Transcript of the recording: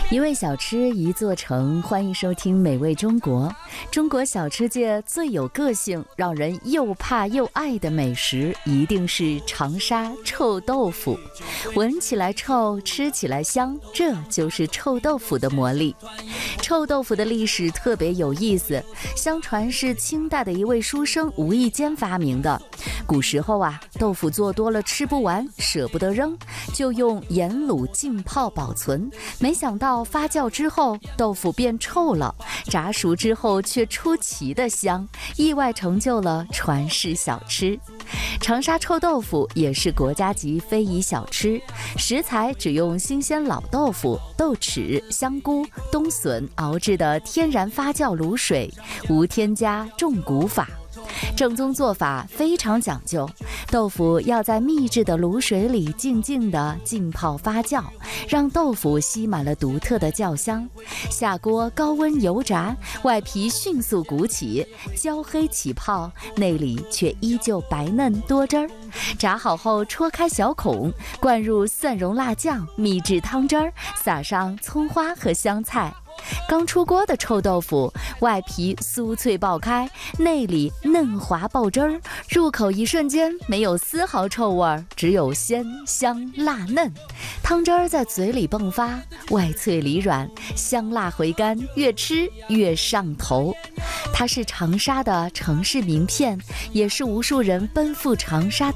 一味小吃一座城，欢迎收听美味中国。中国小吃界最有个性，让人又怕又爱的美食，一定是长沙臭豆腐。闻起来臭，吃起来香，这就是臭豆腐的魔力。臭豆腐的历史特别有意思，相传是清代的一位书生无意间发明的。古时候豆腐做多了吃不完，舍不得扔，就用盐卤浸泡保存。没想到发酵之后，豆腐变臭了，炸熟之后却出奇的香，意外成就了传世小吃。长沙臭豆腐也是国家级非遗小吃，食材只用新鲜老豆腐、豆豉、香菇、冬笋熬制的天然发酵卤水，无添加重古法。正宗做法非常讲究，豆腐要在秘制的卤水里静静地浸泡发酵，让豆腐吸满了独特的酵香。下锅高温油炸，外皮迅速鼓起，焦黑起泡，内里却依旧白嫩多汁儿。炸好后戳开小孔，灌入蒜蓉辣酱、秘制汤汁儿，撒上葱花和香菜。刚出锅的臭豆腐，外皮酥脆爆开，内里嫩滑爆汁儿，入口一瞬间没有丝毫臭味，只有鲜香辣嫩。汤汁儿在嘴里迸发，外脆里软，香辣回甘，越吃越上头。它是长沙的城市名片，也是无数人奔赴长沙的